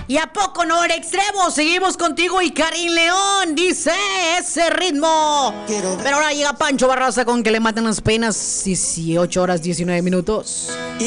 ¿Y a poco no era extremo? Seguimos contigo y Karim León dice ese ritmo. Pero ahora llega Pancho Barraza con que le matan las penas. 18 horas 19 minutos.